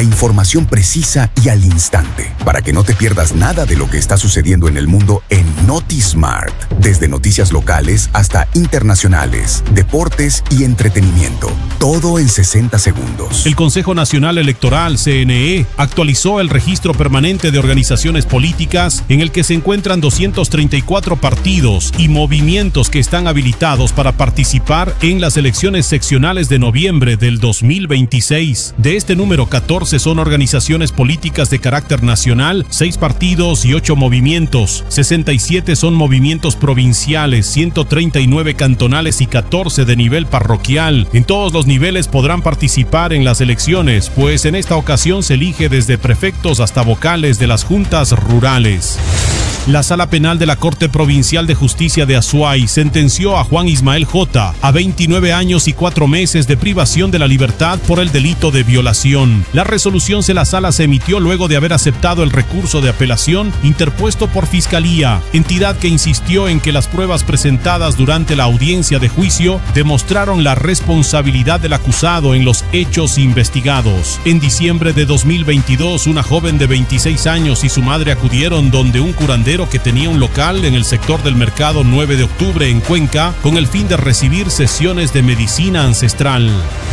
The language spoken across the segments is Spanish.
información precisa y al instante, para que no te pierdas nada de lo que está sucediendo en el mundo en NotiSmart. Desde noticias locales hasta internacionales, deportes y entretenimiento. Todo en 60 segundos. El Consejo Nacional Electoral, CNE, actualizó el registro permanente de organizaciones políticas en el que se encuentran 234 partidos y movimientos que están habilitados para participar en las elecciones seccionales de noviembre del 2026. De este número, 14 son organizaciones políticas de carácter nacional, 6 partidos y 8 movimientos. 67 son movimientos provinciales, 139 cantonales y 14 de nivel parroquial. En todos los niveles podrán participar en las elecciones, pues en esta ocasión se elige desde prefectos hasta vocales de las juntas rurales. La Sala Penal de la Corte Provincial de Justicia de Azuay sentenció a Juan Ismael J. a 29 años y 4 meses de privación de la libertad por el delito de violación. La resolución de la Sala se emitió luego de haber aceptado el recurso de apelación interpuesto por Fiscalía, entidad que insistió en que las pruebas presentadas durante la audiencia de juicio demostraron la responsabilidad del acusado en los hechos investigados. En diciembre de 2022, una joven de 26 años y su madre acudieron donde un curandero que tenía un local en el sector del mercado 9 de octubre en Cuenca con el fin de recibir sesiones de medicina ancestral.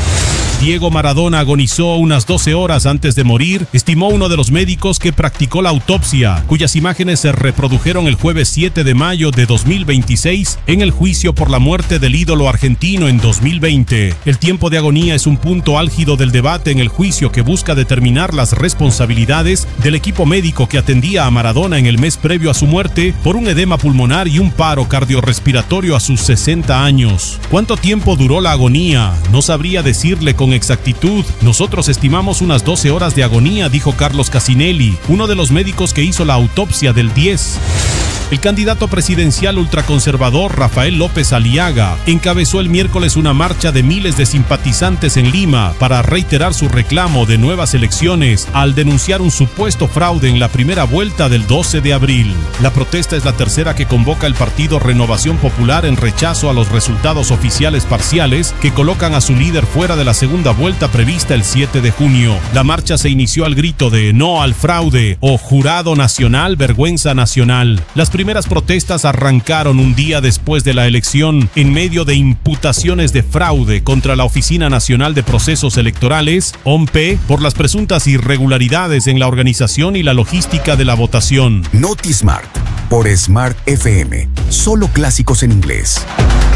Diego Maradona agonizó unas 12 horas antes de morir, estimó uno de los médicos que practicó la autopsia, cuyas imágenes se reprodujeron el jueves 7 de mayo de 2026 en el juicio por la muerte del ídolo argentino en 2020. El tiempo de agonía es un punto álgido del debate en el juicio que busca determinar las responsabilidades del equipo médico que atendía a Maradona en el mes previo a su muerte por un edema pulmonar y un paro cardiorrespiratorio a sus 60 años. ¿Cuánto tiempo duró la agonía? No sabría decirle con exactitud. Nosotros estimamos unas 12 horas de agonía, dijo Carlos Casinelli, uno de los médicos que hizo la autopsia del 10. El candidato presidencial ultraconservador Rafael López Aliaga encabezó el miércoles una marcha de miles de simpatizantes en Lima para reiterar su reclamo de nuevas elecciones al denunciar un supuesto fraude en la primera vuelta del 12 de abril. La protesta es la tercera que convoca el partido Renovación Popular en rechazo a los resultados oficiales parciales que colocan a su líder fuera de la segunda vuelta prevista el 7 de junio. La marcha se inició al grito de "No al fraude" o "Jurado Nacional, vergüenza nacional". Las primeras protestas arrancaron un día después de la elección en medio de imputaciones de fraude contra la Oficina Nacional de Procesos Electorales, OMPE, por las presuntas irregularidades en la organización y la logística de la votación. NotiSmart por Smart FM. Solo clásicos en inglés.